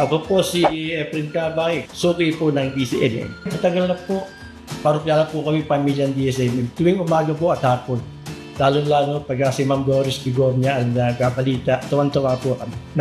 Ako po si Efren Cabay, suki po ng DCLN. Matagal na po, parokyala po kami pamilyang DSLN. Tuwing umaga po at hapon. Lalo-lalo pag si Ma'am Doris Bigornia ang kabalita, tuwan-tuwa po kami.